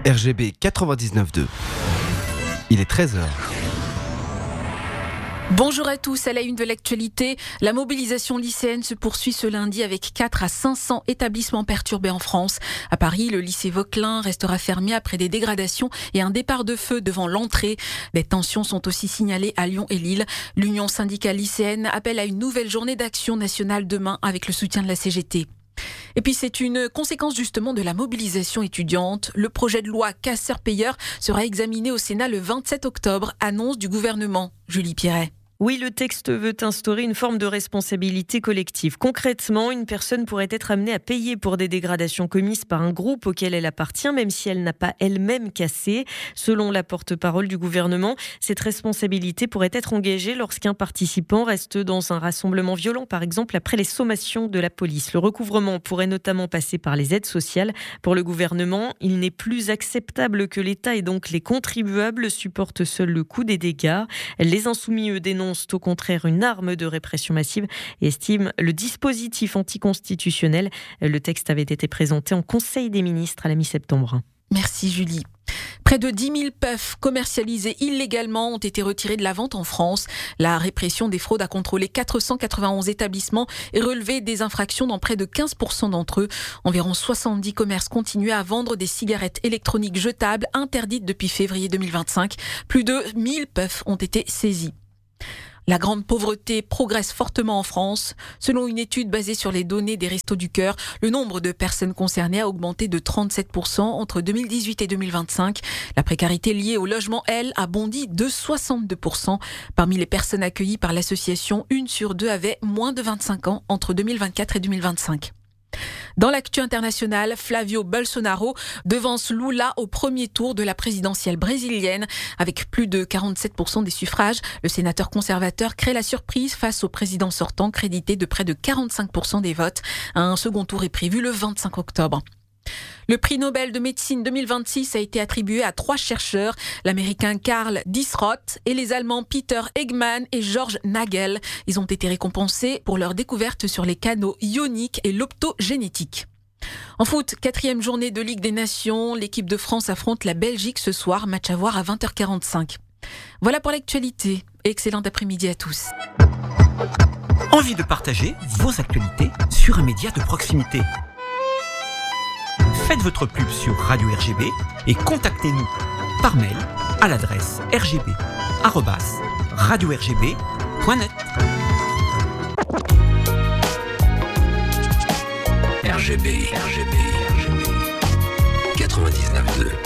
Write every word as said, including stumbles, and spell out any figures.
R G B quatre-vingt-dix-neuf deux. Il est treize heures. Bonjour à tous, à la une de l'actualité, la mobilisation lycéenne se poursuit ce lundi avec quatre à cinq cents établissements perturbés en France. À Paris, le lycée Vauquelin restera fermé après des dégradations et un départ de feu devant l'entrée. Des tensions sont aussi signalées à Lyon et Lille. L'Union syndicale lycéenne appelle à une nouvelle journée d'action nationale demain avec le soutien de la C G T. Et puis c'est une conséquence justement de la mobilisation étudiante. Le projet de loi casseur-payeur sera examiné au Sénat le vingt-sept octobre, annonce du gouvernement. Julie Piret. Oui, le texte veut instaurer une forme de responsabilité collective. Concrètement, une personne pourrait être amenée à payer pour des dégradations commises par un groupe auquel elle appartient, même si elle n'a pas elle-même cassé. Selon la porte-parole du gouvernement, cette responsabilité pourrait être engagée lorsqu'un participant reste dans un rassemblement violent, par exemple après les sommations de la police. Le recouvrement pourrait notamment passer par les aides sociales. Pour le gouvernement, il n'est plus acceptable que l'État et donc les contribuables supportent seuls le coût des dégâts. Les insoumis, eux, dénoncent au contraire une arme de répression massive et estime le dispositif anticonstitutionnel. Le texte avait été présenté en Conseil des ministres à la mi-septembre. Merci Julie. Près de dix mille puffs commercialisés illégalement ont été retirés de la vente en France. La répression des fraudes a contrôlé quatre cent quatre-vingt-onze établissements et relevé des infractions dans près de quinze pour cent d'entre eux. Environ soixante-dix commerces continuaient à vendre des cigarettes électroniques jetables interdites depuis février deux mille vingt-cinq. Plus de mille puffs ont été saisies. La grande pauvreté progresse fortement en France. Selon une étude basée sur les données des Restos du Cœur, le nombre de personnes concernées a augmenté de trente-sept pour cent entre deux mille dix-huit et deux mille vingt-cinq. La précarité liée au logement, elle, a bondi de soixante-deux pour cent. Parmi les personnes accueillies par l'association, une sur deux avait moins de vingt-cinq ans entre deux mille vingt-quatre et deux mille vingt-cinq. Dans l'actu internationale, Flavio Bolsonaro devance Lula au premier tour de la présidentielle brésilienne. Avec plus de quarante-sept pour cent des suffrages, le sénateur conservateur crée la surprise face au président sortant, crédité de près de quarante-cinq pour cent des votes. Un second tour est prévu le vingt-cinq octobre. Le prix Nobel de médecine deux mille vingt-six a été attribué à trois chercheurs, l'américain Karl Diesroth et les allemands Peter Eggman et George Nagel. Ils ont été récompensés pour leur découverte sur les canaux ioniques et l'optogénétique. En foot, quatrième journée de Ligue des Nations, l'équipe de France affronte la Belgique ce soir, match à voir à vingt heures quarante-cinq. Voilà pour l'actualité. Excellent après-midi à tous. Envie de partager vos actualités sur un média de proximité? Faites votre pub sur Radio R G B et contactez-nous par mail à l'adresse r g b arobase radio r g b point net. R G B, R G B, R G B quatre-vingt-dix-neuf deux.